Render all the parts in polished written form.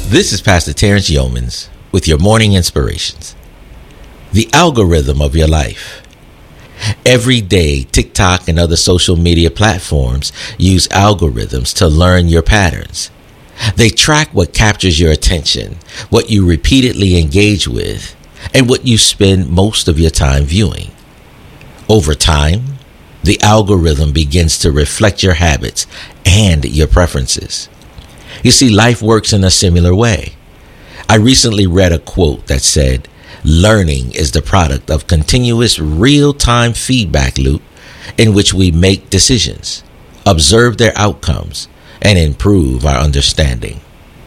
This is Pastor Terrence Yeomans with your morning inspirations. The algorithm of your life. Every day, TikTok and other social media platforms use algorithms to learn your patterns. They track what captures your attention, what you repeatedly engage with, and what you spend most of your time viewing. Over time, the algorithm begins to reflect your habits and your preferences. You see, life works in a similar way. I recently read a quote that said, "Learning is the product of continuous real-time feedback loop in which we make decisions, observe their outcomes, and improve our understanding."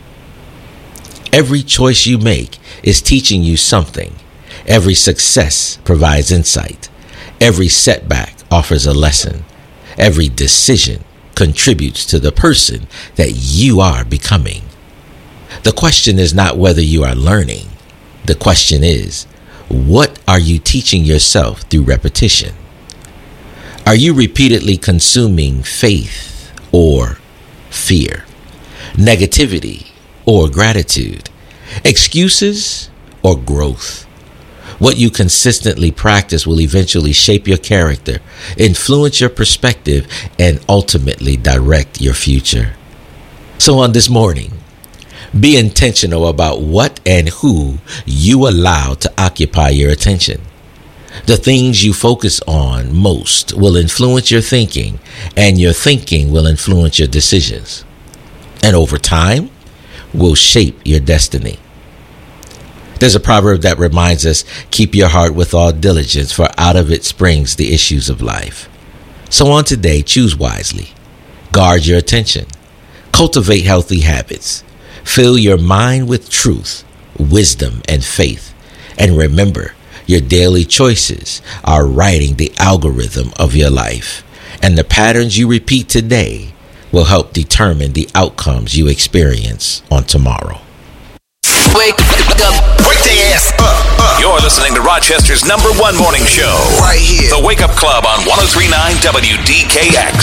Every choice you make is teaching you something. Every success provides insight. Every setback offers a lesson. Every decision contributes to the person that you are becoming. The question is not whether you are learning. The question is, what are you teaching yourself through repetition? Are you repeatedly consuming faith or fear, negativity or gratitude, excuses or growth? What you consistently practice will eventually shape your character, influence your perspective, and ultimately direct your future. So on this morning, be intentional about what and who you allow to occupy your attention. The things you focus on most will influence your thinking, and your thinking will influence your decisions. And over time, will shape your destiny. There's a proverb that reminds us, keep your heart with all diligence, for out of it springs the issues of life. So on today, choose wisely. Guard your attention. Cultivate healthy habits. Fill your mind with truth, wisdom, and faith. And remember, your daily choices are writing the algorithm of your life. And the patterns you repeat today will help determine the outcomes you experience on tomorrow. Wake up. Wake their ass up. You're listening to Rochester's #1 morning show. Right here. The Wake Up Club on 103.9 WDKX.